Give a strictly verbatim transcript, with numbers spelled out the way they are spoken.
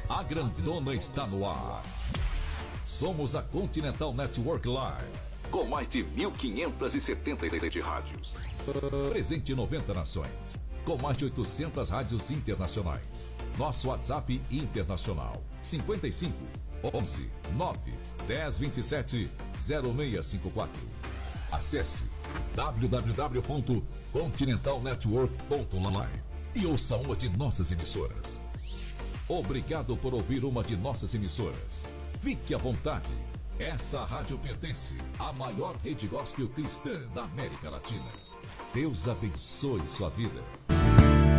A grandona está no ar. Somos a Continental Network Live, com mais de mil quinhentas e setenta rádios. Presente em noventa nações, com mais de oitocentas rádios internacionais. Nosso WhatsApp internacional: cinquenta e cinco, onze, nove, dez, vinte e sete, zero seis cinco quatro. Acesse w w w ponto continental network ponto live e ouça uma de nossas emissoras. Obrigado por ouvir uma de nossas emissoras. Fique à vontade. Essa rádio pertence à maior rede gospel cristã da América Latina. Deus abençoe sua vida.